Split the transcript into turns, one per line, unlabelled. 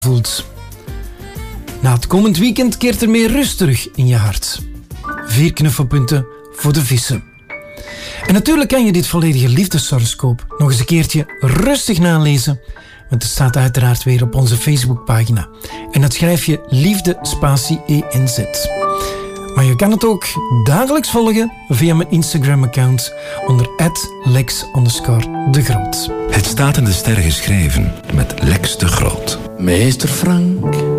voelt. Na het komend weekend keert er meer rust terug in je hart. 4 knuffelpunten voor de vissen. En natuurlijk kan je dit volledige liefdeshoroscoop nog eens een keertje rustig nalezen, want het staat uiteraard weer op onze Facebookpagina. En dat schrijf je liefde spatie ENZ. Maar je kan het ook dagelijks volgen via mijn Instagram-account onder @Lex_de Groot.
Het staat in de sterren geschreven met Lex de Groot.
Meester Frank